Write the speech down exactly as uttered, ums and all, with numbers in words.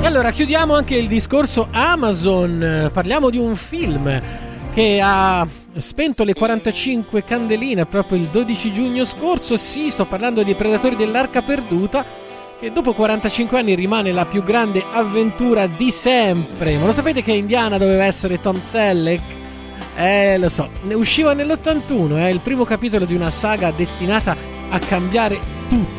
allora chiudiamo anche il discorso Amazon. Parliamo di un film che ha spento le quarantacinque candeline proprio il dodici giugno scorso. Sì, sto parlando di Predatori dell'Arca Perduta, che dopo quarantacinque anni rimane la più grande avventura di sempre. Ma lo sapete che Indiana doveva essere Tom Selleck? Eh, lo so, ne usciva nell'ottantuno, è eh, il primo capitolo di una saga destinata a cambiare tutto.